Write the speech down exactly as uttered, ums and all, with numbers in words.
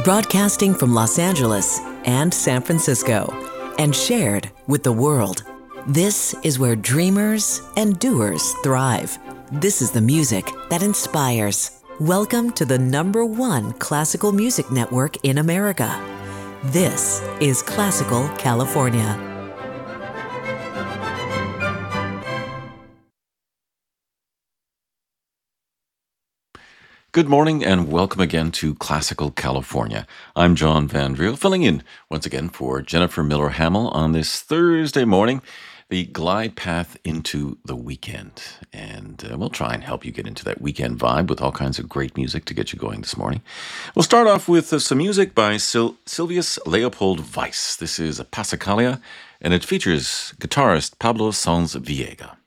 broadcasting from Los Angeles and San Francisco, and shared with the world. This is where dreamers and doers thrive. This is the music that inspires. Welcome to the number one classical music network in America. This is Classical California. Good morning and welcome again to Classical California. I'm John Van Driel, filling in once again for Jennifer Miller Hamill on this Thursday morning, the glide path into the weekend. And uh, we'll try and help you get into that weekend vibe with all kinds of great music to get you going this morning. We'll start off with uh, some music by Sil- Silvius Leopold Weiss. This is a Passacaglia, and it features guitarist Pablo Sanz Viega.